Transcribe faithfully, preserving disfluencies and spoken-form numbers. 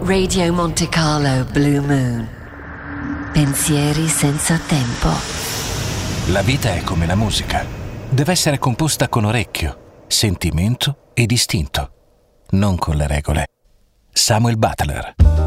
Radio Monte Carlo Blue Moon. Pensieri senza tempo. La vita è come la musica. Deve essere composta con orecchio, sentimento ed istinto, non con le regole. Samuel Butler.